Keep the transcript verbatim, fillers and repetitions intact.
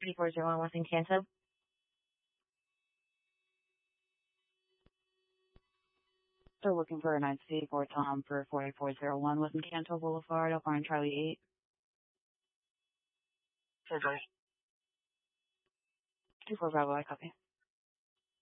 three four zero one West Encanto. Still looking for a nine C for Tom for forty-four oh one West Encanto Boulevard, Alpha and Charlie eight. Surgery. two four Bravo, I copy.